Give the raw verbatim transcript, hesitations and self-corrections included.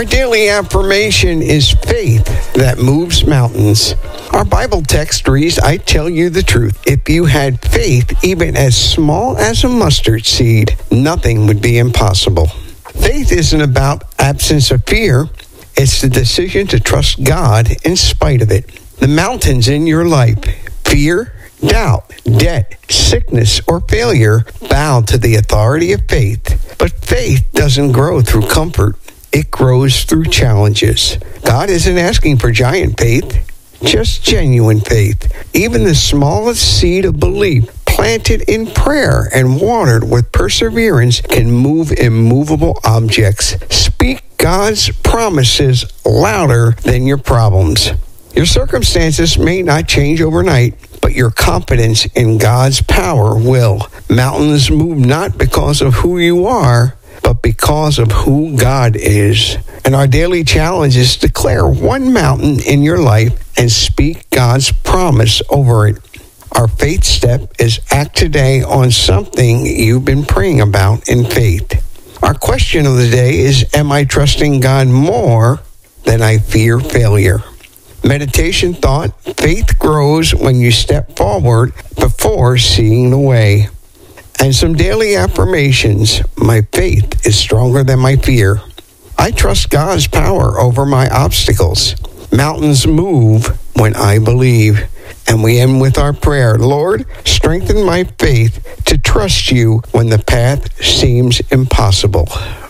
Our daily affirmation is faith that moves mountains. Our Bible text reads, I tell you the truth. If you had faith even as small as a mustard seed, nothing would be impossible. Faith isn't about absence of fear. It's the decision to trust God in spite of it. The mountains in your life, fear, doubt, debt, sickness, or failure, bow to the authority of faith. But faith doesn't grow through comfort. It grows through challenges. God isn't asking for giant faith, just genuine faith. Even the smallest seed of belief planted in prayer and watered with perseverance can move immovable objects. Speak God's promises louder than your problems. Your circumstances may not change overnight, but your confidence in God's power will. Mountains move not because of who you are, but because of who God is. And our daily challenge is declare one mountain in your life and speak God's promise over it. Our faith step is act today on something you've been praying about in faith. Our question of the day is, am I trusting God more than I fear failure? Meditation thought, faith grows when you step forward before seeing the way. And some daily affirmations, my faith is stronger than my fear. I trust God's power over my obstacles. Mountains move when I believe. And we end with our prayer, Lord, strengthen my faith to trust you when the path seems impossible.